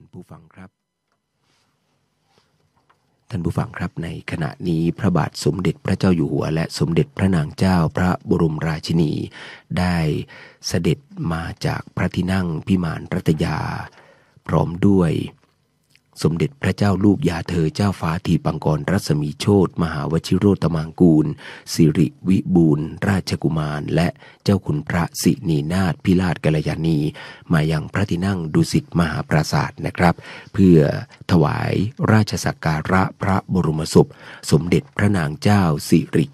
ผู้ฟังครับในขณะนี้พระบาทสมเด็จพระเจ้าอยู่หัวและสมเด็จพระนางเจ้าพระบรมราชินีได้เสด็จมาจากพระที่นั่งพิมานรัตยาพร้อมด้วยสมเด็จพระเจ้าลูกยาเธอเจ้าฟ้าทีปังกรรัศมีโชติมหาวชิโรตมังกูลสิริวิบูลย์ราชกุมารและเจ้าคุณพระสินีนาถพิราชกัลยาณีมายังพระที่นั่งดุสิตมหาปราสาทนะครับเพื่อถวายราชสักการะพระบรมศพสมเด็จพระนางเจ้าสิริ